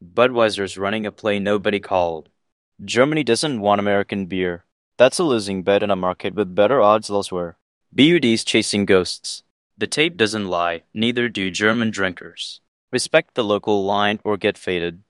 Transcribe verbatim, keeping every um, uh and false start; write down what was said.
Budweiser's running a play nobody called. Germany doesn't want American beer. That's a losing bet in a market with better odds elsewhere. B U D's chasing ghosts. The tape doesn't lie, neither do German drinkers. Respect the local line or get faded.